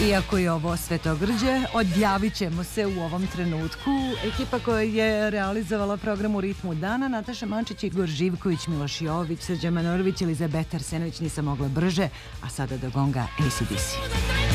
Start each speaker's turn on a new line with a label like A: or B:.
A: Iako je ovo svetogrđe, odjavit ćemo se u ovom trenutku. Ekipa koja je realizovala program U ritmu dana, Nataša Mančić, Igor Živković, Miloš Jović, Srđan Manorović, Elizabeta Arsenović, Nisam mogla brže, a sada do gonga AC/DC.